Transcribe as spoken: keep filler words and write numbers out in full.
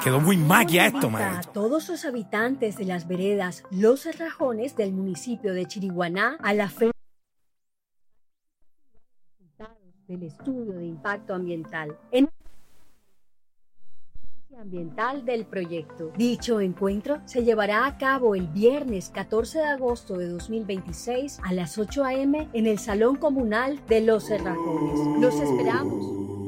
quedó muy magia esto, Invita maestro. a todos los habitantes de las veredas Los Cerrajones del municipio de Chiriguaná a la feria del estudio de impacto ambiental en ambiental del proyecto. Dicho encuentro se llevará a cabo el viernes catorce de agosto de dos mil veintiséis a las ocho a eme en el Salón Comunal de Los Cerrajones. Los esperamos.